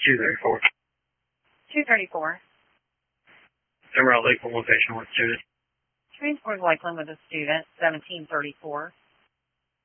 234. 234. Emerald Lakeland location with student. Transport Lakeland with a student, 1734.